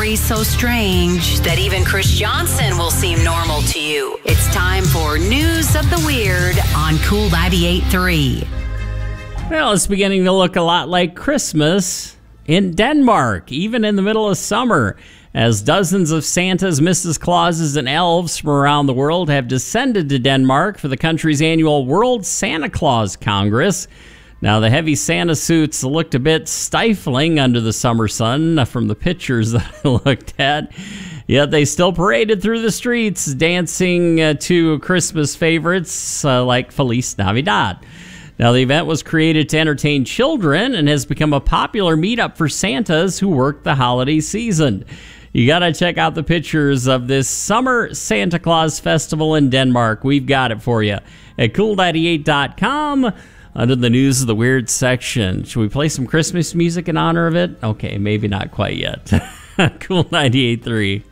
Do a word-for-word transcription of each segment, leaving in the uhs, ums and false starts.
stories so strange that even Chris Johnson will seem normal to you. It's time for News of the Weird on Cool ninety-eight point three. Well, it's beginning to look a lot like Christmas in Denmark, even in the middle of summer, as dozens of Santas, Missus Clauses, and elves from around the world have descended to Denmark for the country's annual World Santa Claus Congress. Now, the heavy Santa suits looked a bit stifling under the summer sun from the pictures that I looked at, yet they still paraded through the streets, dancing uh, to Christmas favorites uh, like Feliz Navidad. Now, the event was created to entertain children and has become a popular meetup for Santas who work the holiday season. You got to check out the pictures of this Summer Santa Claus Festival in Denmark. We've got it for you at cool ninety-eight dot com under the News of the Weird section. Should we play some Christmas music in honor of it? Okay, maybe not quite yet. Cool ninety-eight point three.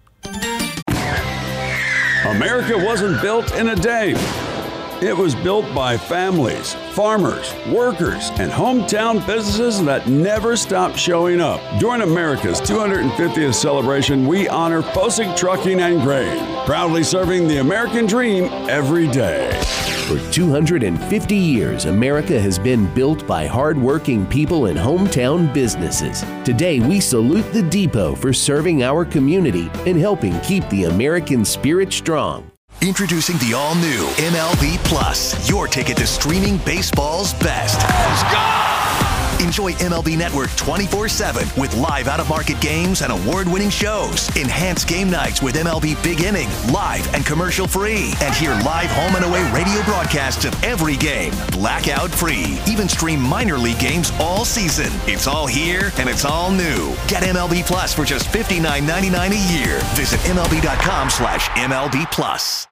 America wasn't built in a day. It was built by families, farmers, workers, and hometown businesses that never stopped showing up. During America's two hundred fiftieth celebration, we honor Posick Trucking and Grain, proudly serving the American dream every day. For two hundred fifty years, America has been built by hardworking people and hometown businesses. Today, we salute the Depot for serving our community and helping keep the American spirit strong. Introducing the all-new M L B Plus, your ticket to streaming baseball's best. Let's go! Enjoy M L B Network twenty-four seven with live out-of-market games and award-winning shows. Enhance game nights with M L B Big Inning, live and commercial-free. And hear live home and away radio broadcasts of every game, blackout-free. Even stream minor league games all season. It's all here and it's all new. Get M L B Plus for just fifty-nine ninety-nine a year. Visit M L B dot com slash M L B Plus.